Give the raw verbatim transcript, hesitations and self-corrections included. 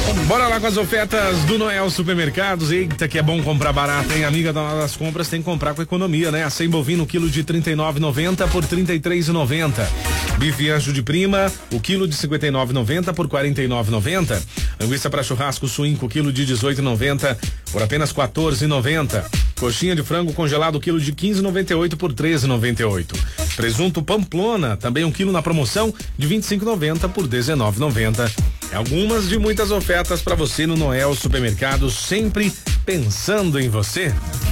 Bora lá com as ofertas do Noel Supermercados. Eita, que é bom comprar barato, hein? Amiga das compras tem que comprar com economia, né? Acém bovino, quilo de trinta e nove e noventa por trinta e três e noventa. Bife ancho de prima, o quilo de cinquenta e nove e noventa por quarenta e nove e noventa. Linguiça para churrasco suíno, quilo de dezoito e noventa por apenas quatorze e noventa. Coxinha de frango congelado, quilo de quinze e noventa e oito por treze e noventa e oito. Presunto Pamplona, também um quilo na promoção de vinte e cinco e noventa por dezenove e noventa. Algumas de muitas ofertas para você no Noel Supermercado, sempre pensando em você.